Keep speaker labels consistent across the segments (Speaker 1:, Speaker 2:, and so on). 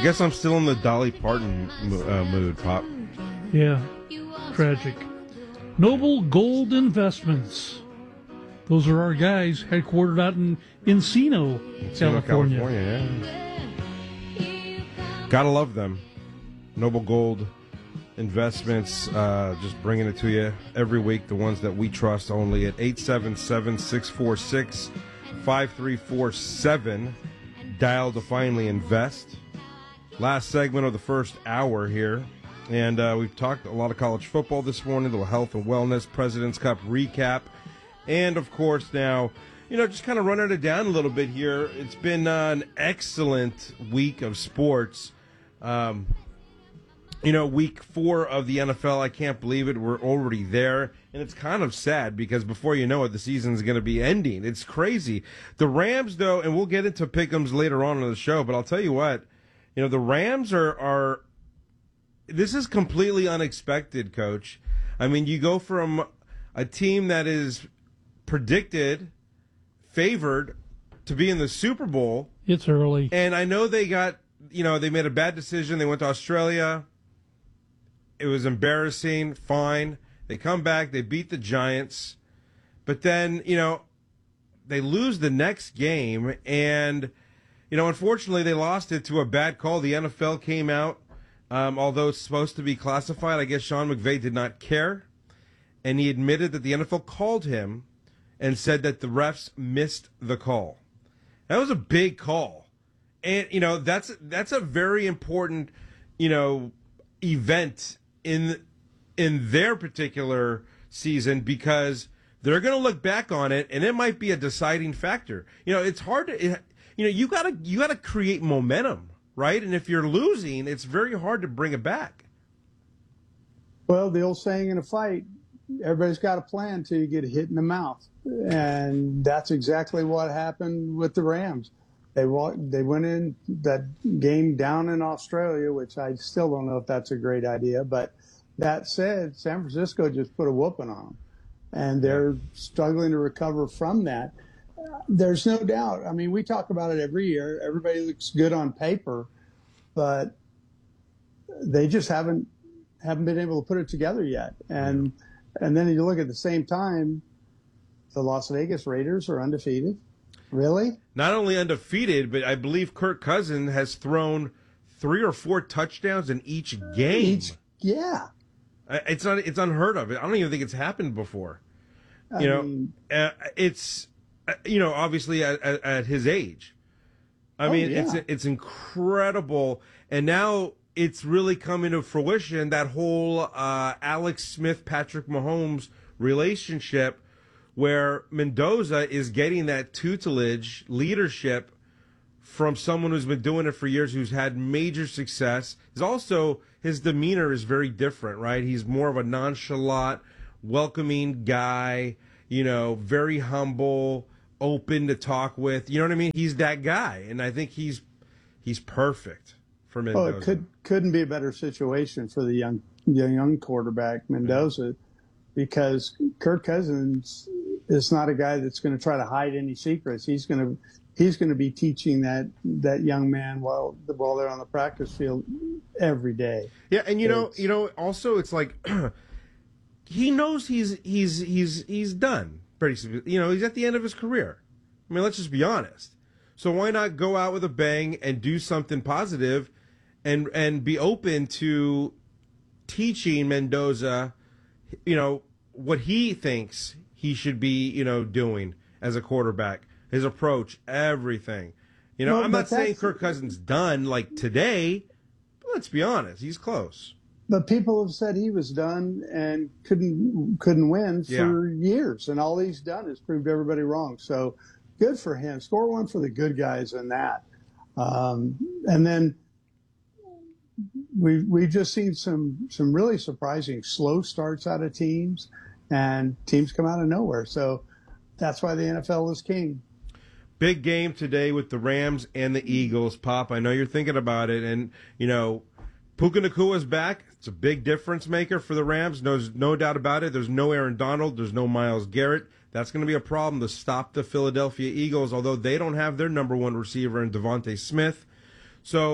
Speaker 1: guess I'm still in the Dolly Parton mood, Pop.
Speaker 2: Yeah, tragic. Noble Gold Investments. Those are our guys, headquartered out in Encino, California.
Speaker 1: Yeah. Gotta love them. Noble Gold Investments, just bringing it to you every week, the ones that we trust only at 877-646-5347. Dial to finally invest. Last segment of the first hour here. And we've talked a lot of college football this morning, a little health and wellness, President's Cup recap. And, of course, now, just kind of running it down a little bit here. It's been an excellent week of sports. Week 4 of the NFL, I can't believe it. We're already there. And it's kind of sad because before you know it, the season's going to be ending. It's crazy. The Rams, though, and we'll get into pick'ems later on in the show, but I'll tell you what, the Rams are this is completely unexpected, Coach. I mean, you go from a team that is predicted, favored to be in the Super Bowl.
Speaker 2: It's early.
Speaker 1: And I know they got, they made a bad decision. They went to Australia. It was embarrassing. Fine. They come back. They beat the Giants. But then, they lose the next game. And, unfortunately, they lost it to a bad call. The NFL came out. Although it's supposed to be classified, I guess Sean McVay did not care. And he admitted that the NFL called him and said that the refs missed the call. That was a big call. And, that's a very important, event in their particular season because they're going to look back on it and it might be a deciding factor. It's hard to, you gotta create momentum. Right? And if you're losing, it's very hard to bring it back.
Speaker 3: Well, the old saying in a fight, everybody's got a plan until you get hit in the mouth. And that's exactly what happened with the Rams. They went in that game down in Australia, which I still don't know if that's a great idea. But that said, San Francisco just put a whooping on them. And they're struggling to recover from that. There's no doubt. I mean, we talk about it every year. Everybody looks good on paper, but they just haven't been able to put it together yet. And then you look at the same time, the Las Vegas Raiders are undefeated. Really?
Speaker 1: Not only undefeated, but I believe Kirk Cousins has thrown 3 or 4 touchdowns in each game.
Speaker 3: Yeah.
Speaker 1: It's unheard of. I don't even think it's happened before. It's. Obviously at his age. It's incredible. And now it's really coming to fruition, that whole Alex Smith, Patrick Mahomes relationship where Mendoza is getting that tutelage leadership from someone who's been doing it for years, who's had major success. His demeanor is very different, right? He's more of a nonchalant, welcoming guy, very humble, open to talk with, you know what I mean? He's that guy, and I think he's perfect for Mendoza.
Speaker 3: Well, it couldn't be a better situation for the young quarterback Mendoza, because Kirk Cousins is not a guy that's going to try to hide any secrets. He's going to be teaching that young man while they're on the practice field every day.
Speaker 1: Yeah, and also it's like he knows he's done. He's at the end of his career. I mean, let's just be honest. So why not go out with a bang and do something positive and be open to teaching Mendoza, what he thinks he should be, doing as a quarterback, his approach, everything. I'm not saying Kirk Cousins done like today, but let's be honest, he's close.
Speaker 3: But people have said he was done and couldn't win for years, and all he's done is proved everybody wrong. So good for him. Score one for the good guys in that. And then we've just seen some really surprising slow starts out of teams, and teams come out of nowhere. So that's why the NFL is king.
Speaker 1: Big game today with the Rams and the Eagles, Pop. I know you're thinking about it, and Puka Nakua's back. It's a big difference maker for the Rams. No doubt about it. There's no Aaron Donald. There's no Myles Garrett. That's going to be a problem to stop the Philadelphia Eagles, although they don't have their number one receiver in Devontae Smith. So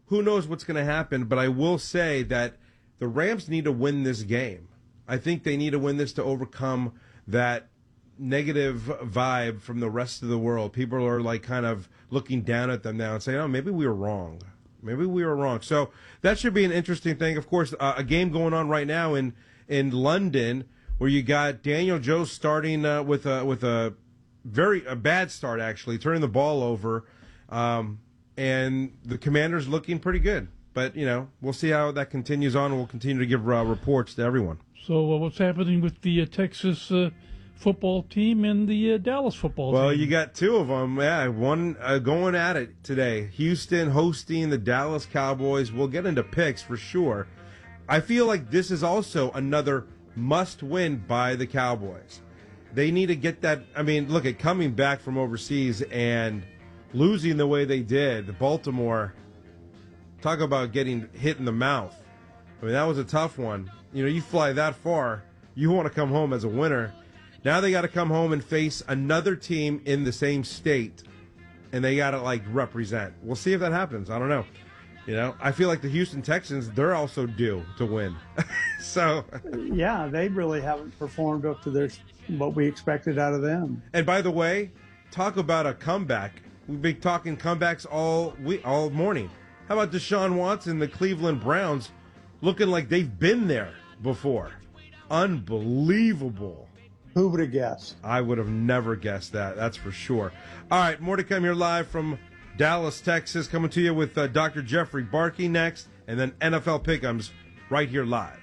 Speaker 1: who knows what's going to happen, but I will say that the Rams need to win this game. I think they need to win this to overcome that negative vibe from the rest of the world. People are like kind of looking down at them now and saying, oh, maybe we were wrong. Maybe we were wrong. So that should be an interesting thing. Of course, a game going on right now in London where you got Daniel Jones starting with a bad start, actually, turning the ball over. And the Commanders looking pretty good. But, we'll see how that continues on. We'll continue to give reports to everyone.
Speaker 2: So what's happening with the Texas football team and the Dallas football team?
Speaker 1: Well, you got two of them. Yeah, one going at it today. Houston hosting the Dallas Cowboys. We'll get into picks for sure. I feel like this is also another must-win by the Cowboys. They need to get that. I mean, look at coming back from overseas and losing the way they did. Baltimore, talk about getting hit in the mouth. I mean, that was a tough one. You fly that far, you want to come home as a winner. Now they got to come home and face another team in the same state, and they got to, represent. We'll see if that happens. I don't know. I feel like the Houston Texans, they're also due to win. So,
Speaker 3: yeah, they really haven't performed up to what we expected out of them.
Speaker 1: And by the way, talk about a comeback. We've been talking comebacks all morning. How about Deshaun Watson, the Cleveland Browns, looking like they've been there before? Unbelievable.
Speaker 3: Who would have guessed?
Speaker 1: I would have never guessed that. That's for sure. All right, more to come here live from Dallas, Texas, coming to you with Dr. Jeffrey Barkey next, and then NFL Pick'ems right here live.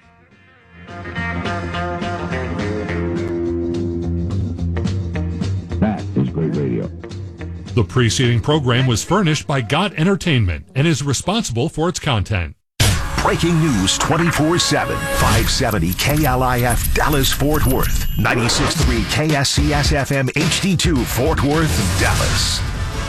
Speaker 4: That is great radio.
Speaker 5: The preceding program was furnished by God Entertainment and is responsible for its content.
Speaker 6: Breaking news 24/7. 570 KLIF Dallas-Fort Worth. 96.3 KSCS-FM HD2 Fort Worth, Dallas.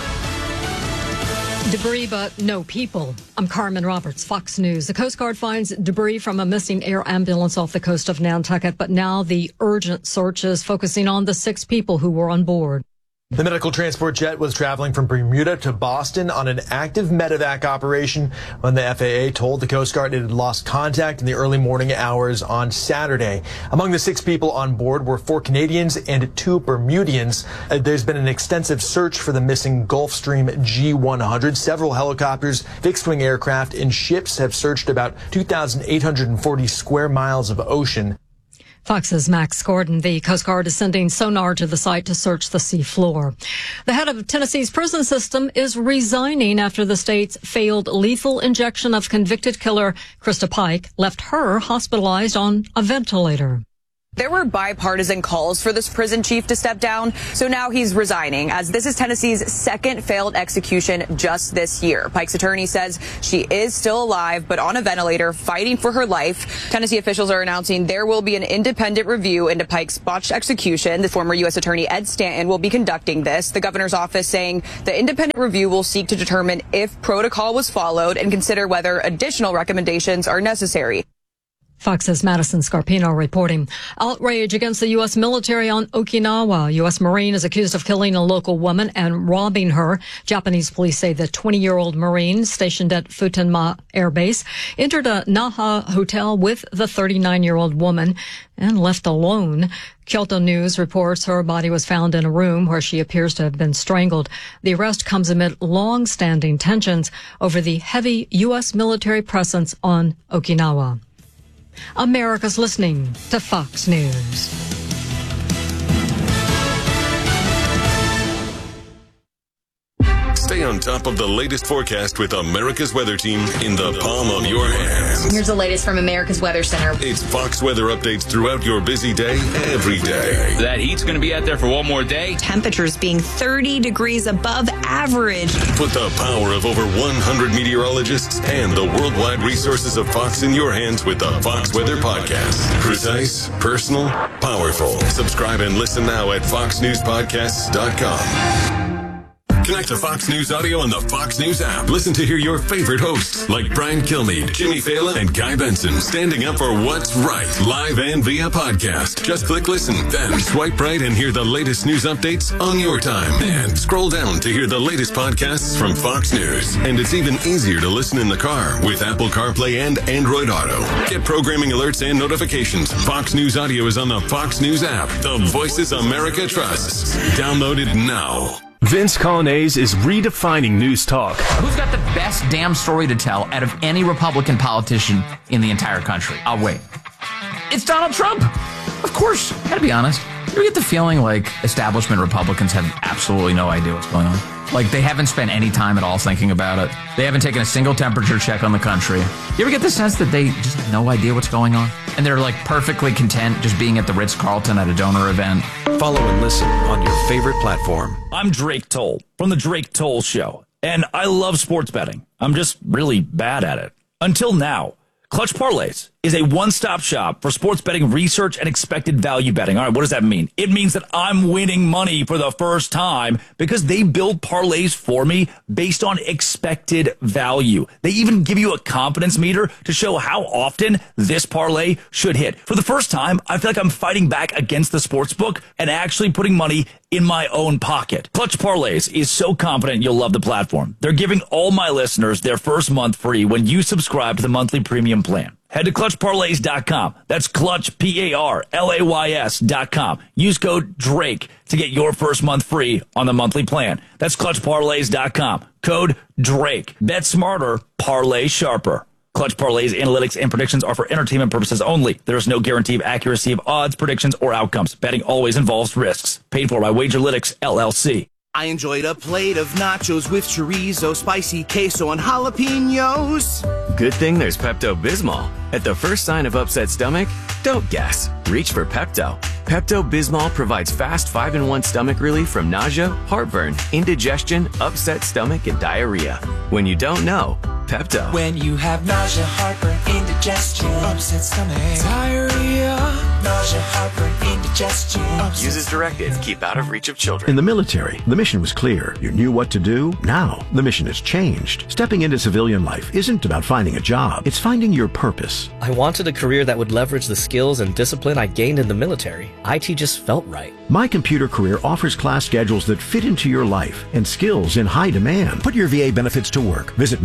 Speaker 7: Debris, but no people. I'm Carmen Roberts, Fox News. The Coast Guard finds debris from a missing air ambulance off the coast of Nantucket, but now the urgent search is focusing on the 6 people who were on board.
Speaker 8: The medical transport jet was traveling from Bermuda to Boston on an active medevac operation when the FAA told the Coast Guard it had lost contact in the early morning hours on Saturday. Among the 6 people on board were 4 Canadians and 2 Bermudians. There's been an extensive search for the missing Gulfstream G100. Several helicopters, fixed-wing aircraft, and ships have searched about 2,840 square miles of ocean.
Speaker 7: Fox's Max Gordon. The Coast Guard is sending sonar to the site to search the sea floor. The head of Tennessee's prison system is resigning after the state's failed lethal injection of convicted killer Krista Pike left her hospitalized on a ventilator.
Speaker 9: There were bipartisan calls for this prison chief to step down, so now he's resigning, as this is Tennessee's 2nd failed execution just this year. Pike's attorney says she is still alive, but on a ventilator, fighting for her life. Tennessee officials are announcing there will be an independent review into Pike's botched execution. The former U.S. Attorney Ed Stanton will be conducting this. The governor's office saying the independent review will seek to determine if protocol was followed and consider whether additional recommendations are necessary.
Speaker 7: Fox's Madison Scarpino reporting. Outrage against the U.S. military on Okinawa. U.S. Marine is accused of killing a local woman and robbing her. Japanese police say the 20-year-old Marine stationed at Futenma Air Base entered a Naha hotel with the 39-year-old woman and left alone. Kyoto News reports her body was found in a room where she appears to have been strangled. The arrest comes amid long-standing tensions over the heavy U.S. military presence on Okinawa. America's listening to Fox News.
Speaker 10: Stay on top of the latest forecast with America's Weather Team in the palm of your hands.
Speaker 11: Here's the latest from America's Weather Center.
Speaker 10: It's Fox weather updates throughout your busy day, every day.
Speaker 12: That heat's going to be out there for one more day.
Speaker 11: Temperatures being 30 degrees above average.
Speaker 10: Put the power of over 100 meteorologists and the worldwide resources of Fox in your hands with the Fox Weather Podcast. Precise, personal, powerful. Subscribe and listen now at foxnewspodcasts.com. Connect to Fox News Audio on the Fox News app. Listen to hear your favorite hosts like Brian Kilmeade, Jimmy Fallon, and Guy Benson standing up for what's right, live and via podcast. Just click listen, then swipe right and hear the latest news updates on your time. And scroll down to hear the latest podcasts from Fox News. And it's even easier to listen in the car with Apple CarPlay and Android Auto. Get programming alerts and notifications. Fox News Audio is on the Fox News app. The voices America trusts. Download it now.
Speaker 13: Vince Colonnese is redefining news talk.
Speaker 14: Who's got the best damn story to tell out of any Republican politician in the entire country? I'll wait. It's Donald Trump. Of course. Gotta be honest. You ever get the feeling like establishment Republicans have absolutely no idea what's going on? Like they haven't spent any time at all thinking about it. They haven't taken a single temperature check on the country. You ever get the sense that they just have no idea what's going on? And they're like perfectly content just being at the Ritz-Carlton at a donor event?
Speaker 15: Follow and listen on your favorite platform.
Speaker 16: I'm Drake Toll from The Drake Toll Show, and I love sports betting. I'm just really bad at it. Until now. Clutch Parlays is a one-stop shop for sports betting research and expected value betting. All right, what does that mean? It means that I'm winning money for the first time because they build parlays for me based on expected value. They even give you a confidence meter to show how often this parlay should hit. For the first time, I feel like I'm fighting back against the sportsbook and actually putting money in my own pocket. Clutch Parlays is so confident you'll love the platform. They're giving all my listeners their first month free when you subscribe to the monthly premium plan. Head to ClutchParlays.com. That's Clutch, PARLAYS.com. Use code DRAKE to get your first month free on the monthly plan. That's ClutchParlays.com. Code DRAKE. Bet smarter, parlay sharper. Clutch Parlays analytics and predictions are for entertainment purposes only. There is no guarantee of accuracy of odds, predictions, or outcomes. Betting always involves risks. Paid for by Wagerlytics, LLC.
Speaker 17: I enjoyed a plate of nachos with chorizo, spicy queso, and jalapenos.
Speaker 18: Good thing there's Pepto-Bismol. At the first sign of upset stomach, don't guess. Reach for Pepto. Pepto-Bismol provides fast 5-in-1 stomach relief from nausea, heartburn, indigestion, upset stomach, and diarrhea. When you don't know, Pepto.
Speaker 19: When you have nausea, heartburn, indigestion, upset stomach, diarrhea, nausea, heartburn, indigestion.
Speaker 18: Use as directed. Keep out of reach of children.
Speaker 20: In the military, the mission was clear. You knew what to do. Now, the mission has changed. Stepping into civilian life isn't about finding a job. It's finding your purpose.
Speaker 21: I wanted a career that would leverage the skills and discipline I gained in the military. IT just felt right.
Speaker 20: My Computer Career offers class schedules that fit into your life and skills in high demand. Put your VA benefits to work. Visit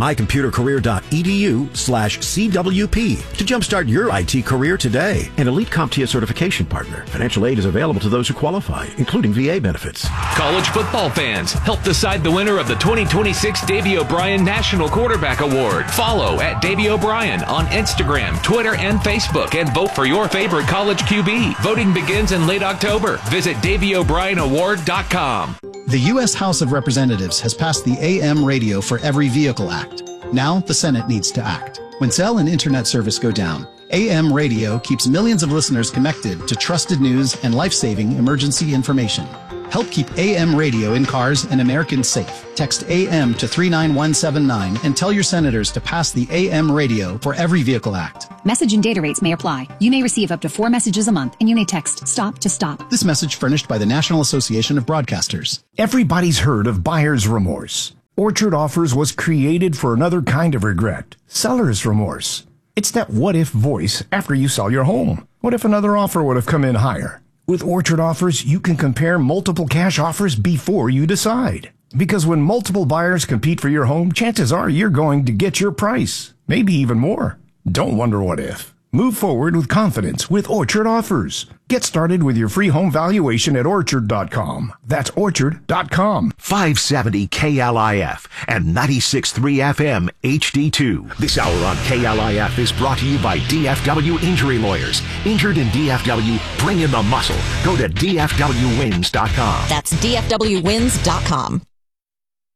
Speaker 20: mycomputercareer.edu/CWP to jumpstart your IT career today. An elite CompTIA certification partner. Financial aid is available to those who qualify, including VA benefits.
Speaker 22: College football fans, help decide the winner of the 2026 Davey O'Brien National Quarterback Award. Follow at Davey O'Brien on Instagram, Twitter, and Facebook, and vote for your favorite college QB. Voting begins in late October. Visit DaveyO'BrienAward.com.
Speaker 23: The U.S. House of Representatives has passed the AM Radio for Every Vehicle Act. Now the Senate needs to act. When cell and internet service go down, AM radio keeps millions of listeners connected to trusted news and life-saving emergency information. Help keep AM radio in cars and Americans safe. Text AM to 39179 and tell your senators to pass the AM Radio for Every Vehicle Act.
Speaker 24: Message and data rates may apply. You may receive up to 4 messages a month, and you may text STOP to STOP.
Speaker 23: This message furnished by the National Association of Broadcasters.
Speaker 25: Everybody's heard of buyer's remorse. Orchard Offers was created for another kind of regret, seller's remorse. It's that what-if voice after you sell your home. What if another offer would have come in higher? With Orchard Offers, you can compare multiple cash offers before you decide. Because when multiple buyers compete for your home, chances are you're going to get your price, maybe even more. Don't wonder what if. Move forward with confidence with Orchard Offers. Get started with your free home valuation at Orchard.com. That's Orchard.com.
Speaker 6: 570 KLIF and 96.3 FM HD2. This hour on KLIF is brought to you by DFW Injury Lawyers. Injured in DFW, bring in the muscle. Go to DFWwins.com.
Speaker 26: That's DFWwins.com.